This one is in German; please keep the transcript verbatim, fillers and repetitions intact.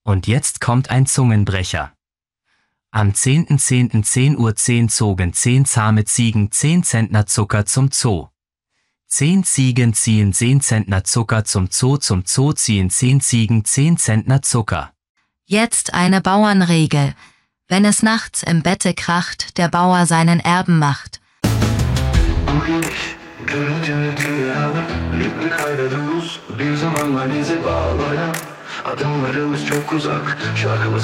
Und jetzt kommt ein Zungenbrecher. Am zehnten zehnten zehn Uhr zehn zogen zehn zahme Ziegen zehn Zentner Zucker zum Zoo. Zehn Ziegen ziehen zehn Zentner Zucker zum Zoo, zum Zoo ziehen zehn Ziegen zehn Zentner Zucker. Jetzt eine Bauernregel. Wenn es nachts im Bette kracht, der Bauer seinen Erben macht. Bir zamanlar bizi bağlayan adımlarımız çok uzak. Şarkımız